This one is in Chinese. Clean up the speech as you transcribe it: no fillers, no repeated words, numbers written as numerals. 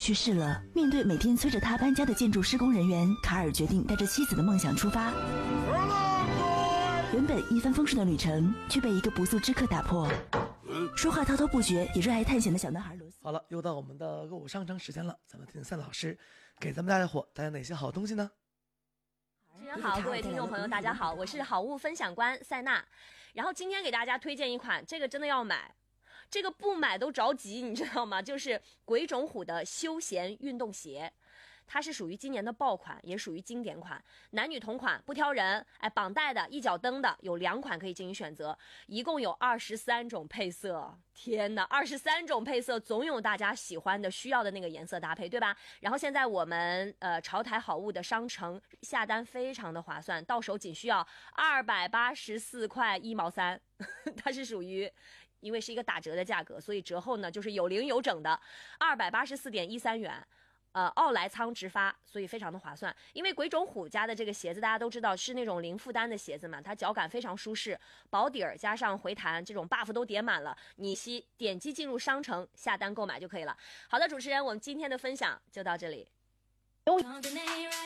去世了。面对每天催着他搬家的建筑施工人员，卡尔决定带着妻子的梦想出发。原本一帆风顺的旅程，却被一个不速之客打破。说话滔滔不绝，也热爱探险的小男孩罗斯。 好了，又到我们的购物商城时间了，咱们听赛老师给咱们大家伙带来哪些好东西呢？ 主持人好，各位听众朋友大家好，我是好物分享官塞娜。然后今天给大家推荐一款，这个真的要买，这个不买都着急，你知道吗？就是鬼冢虎的休闲运动鞋。它是属于今年的爆款，也属于经典款，男女同款，不挑人。绑带的、一脚蹬的有2款可以进行选择，一共有23种配色。天哪，23种配色，总有大家喜欢的、需要的那个颜色搭配，对吧？然后现在我们潮台好物的商城下单非常的划算，到手仅需要284块1毛3，它是属于。因为是一个打折的价格，所以折后呢就是有零有整的，284.13元。奥莱仓直发，所以非常的划算。因为鬼冢虎家的这个鞋子大家都知道是那种零负担的鞋子嘛，它脚感非常舒适，薄底儿加上回弹，这种 buff 都叠满了。你点击进入商城下单购买就可以了。好的，主持人，我们今天的分享就到这里。